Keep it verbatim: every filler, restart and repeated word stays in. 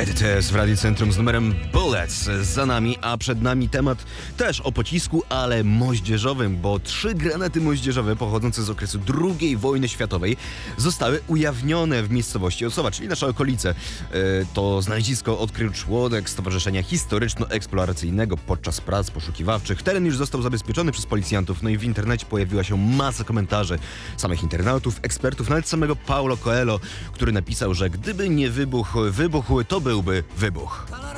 United jest w Radiocentrum z numerem Bullets za nami, a przed nami temat też o pocisku, ale moździerzowym, bo trzy granaty moździerzowe pochodzące z okresu drugiej wojny światowej zostały ujawnione w miejscowości Osowa, czyli nasze okolice. To znalezisko odkrył członek Stowarzyszenia Historyczno-Eksploracyjnego podczas prac poszukiwawczych. Teren już został zabezpieczony przez policjantów, no i w internecie pojawiła się masa komentarzy samych internautów, ekspertów, nawet samego Paulo Coelho, który napisał, że gdyby nie wybuch wybuchł, to byłby wybuch.